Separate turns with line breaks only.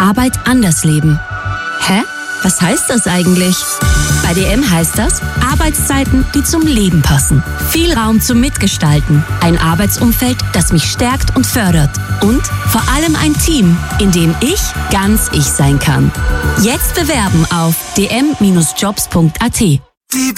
Arbeit anders leben. Hä? Was heißt das eigentlich? Bei DM heißt das Arbeitszeiten, die zum Leben passen. Viel Raum zum Mitgestalten. Ein Arbeitsumfeld, das mich stärkt und fördert. Und vor allem ein Team, in dem ich ganz ich sein kann. Jetzt bewerben auf dm-jobs.at.